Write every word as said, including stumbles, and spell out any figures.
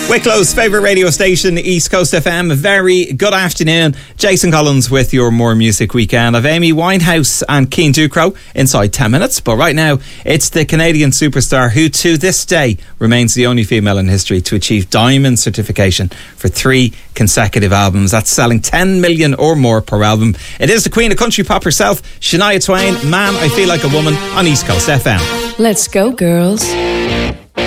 Wicklow's favourite radio station, East Coast F M. A very good afternoon. Jason Collins with your More Music Weekend. I've Amy Winehouse and Cian Ducrot inside ten minutes. But right now, it's the Canadian superstar who to this day remains the only female in history to achieve diamond certification for three consecutive albums. That's selling ten million or more per album. It is the Queen of Country Pop herself, Shania Twain. Man, I Feel Like a Woman on East Coast F M. Let's go, girls.